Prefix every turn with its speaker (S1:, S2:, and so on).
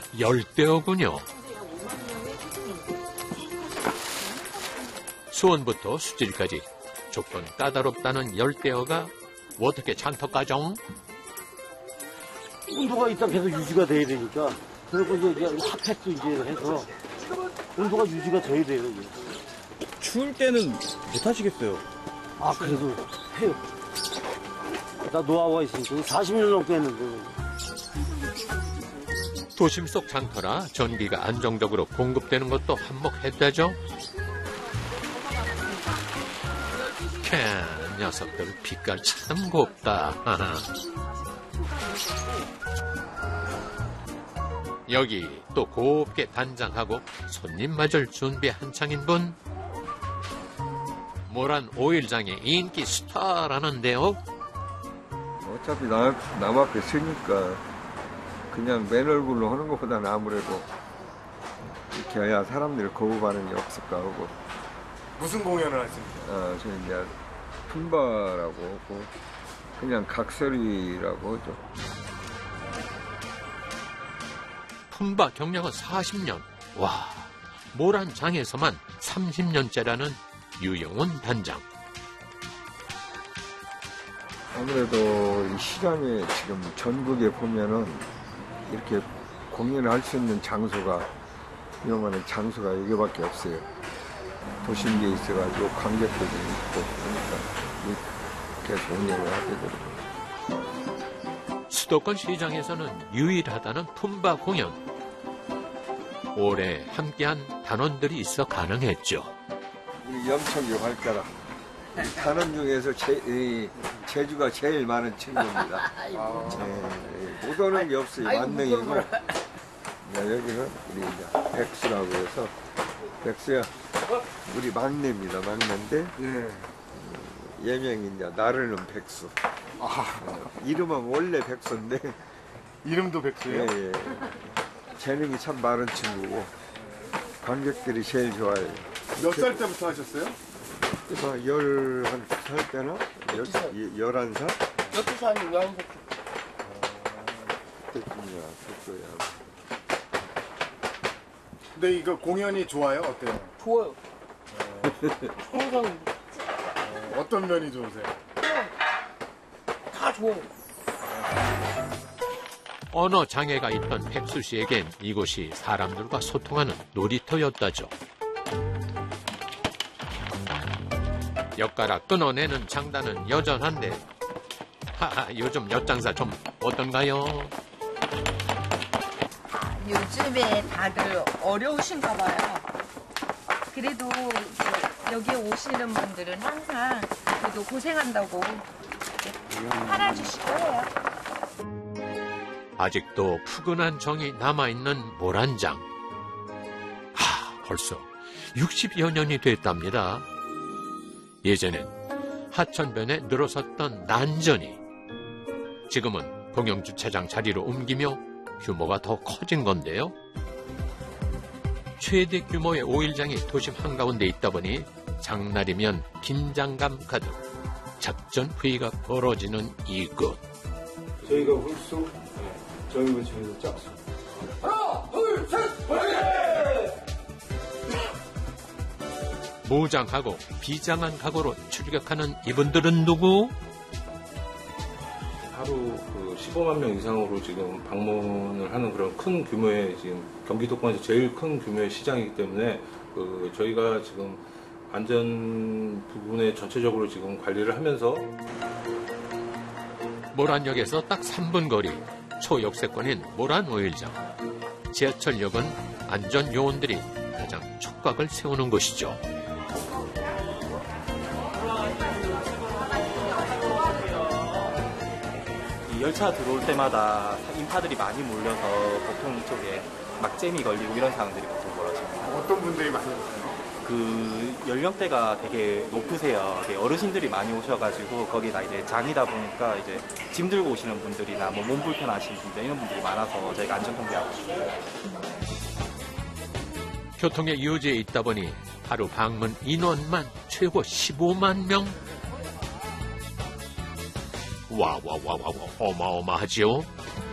S1: 열대어군요. 수온부터 수질까지 조건 까다롭다는 열대어가 어떻게 장터가정?
S2: 온도가 일단 계속 유지가 돼야 되니까 그리고 이제 핫팩도 이제 해서 온도가 유지가 돼야 돼요. 이제.
S3: 추울 때는 못 하시겠어요?
S2: 아 그래도 해요. 나 노하우가 있으니까 40년 넘게 했는데.
S1: 도심 속 장터라 전기가 안정적으로 공급되는 것도 한몫했다죠. 녀석들 빛깔 참 곱다. 여기 또 곱게 단장하고 손님 맞을 준비 한창인 분. 모란 오일장의 인기 스타라는데요.
S4: 어차피 남 앞에 서니까 그냥 맨 얼굴로 하는 것보다는 아무래도 이렇게 해야 사람들이 거부 반응이 없을까 하고.
S5: 무슨 공연을 하십니까?
S4: 저희 이제 품바라고 하고 그냥 각설이라고 하죠.
S1: 품바 경력은 40년. 와, 모란장에서만 30년째라는 유영훈 단장.
S4: 아무래도 이 시장에 지금 전국에 보면은 이렇게 공연을 할 수 있는 장소가 이용하는 장소가 여기밖에 없어요. 도심지에 있어가지고 관객도 좀 있고 그러니까 계속 운영을 하게 되고.
S1: 수도권 시장에서는 유일하다는 품바 공연. 오래 함께한 단원들이 있어 가능했죠.
S4: 우리 염천교 발가락. 단원 중에서 제주가 제일 많은 친구입니다. 못 오는 게 없어요. 만능이고. 여기는 우리 이제 백수라고 해서 백수야. 우리 막내입니다. 막내인데 예명이 이제 나르는 백수. 이름은 원래 백수인데
S5: 이름도 백수예요?
S4: 예. 재능이 참 많은 친구고 관객들이 제일 좋아해요.
S5: 몇 살 때부터 하셨어요?
S4: 11살 때나? 11살?
S2: 12살이면
S4: 그때쯤이야. 그거야.
S5: 근데 이거 공연이 좋아요? 어때요?
S2: 좋아요. 항상
S5: 어떤 면이 좋으세요?
S2: 다 좋아요.
S1: 언어 장애가 있던 백수 씨에겐 이곳이 사람들과 소통하는 놀이터였다죠. 엿가락 끊어내는 장단은 여전한데 요즘 엿장사 좀 어떤가요?
S6: 요즘에 다들 어려우신가 봐요. 그래도 이제 여기 오시는 분들은 항상 그래도 고생한다고 팔아주시고 해요.
S1: 아직도 푸근한 정이 남아있는 모란장. 벌써 60여 년이 됐답니다. 예전엔 하천변에 늘어섰던 난전이 지금은 공영주차장 자리로 옮기며 규모가 더 커진 건데요. 최대 규모의 오일장이 도심 한가운데 있다 보니 장날이면 긴장감 가득 작전 회의가 벌어지는 이곳.
S4: 저희가 홀수, 저희가 짝수. 하나, 둘, 셋,
S1: 무장하고 비장한 각오로 출격하는 이분들은 누구?
S7: 하루 15만 명 이상으로 지금 방문을 하는 그런 큰 규모의 지금 경기도권에서 제일 큰 규모의 시장이기 때문에 저희가 지금 안전 부분에 전체적으로 지금 관리를 하면서
S1: 모란역에서 딱 3분 거리 초역세권인 모란오일장. 지하철역은 안전요원들이 가장 촉각을 세우는 곳이죠.
S3: 열차 들어올 때마다 인파들이 많이 몰려서 보통 이쪽에 막재미 걸리고 이런 상황들이 보통 벌어집니다.
S5: 어떤 분들이 많이 오세요?
S3: 그 연령대가 되게 높으세요. 어르신들이 많이 오셔가지고 거기다 이제 장이다 보니까 이제 짐 들고 오시는 분들이나 뭐 몸 불편하신 분들 이런 분들이 많아서 저희가 안전 통제하고 있습니다.
S1: 교통의 요지에 있다 보니 하루 방문 인원만 최고 15만 명. 와 어마어마하지요.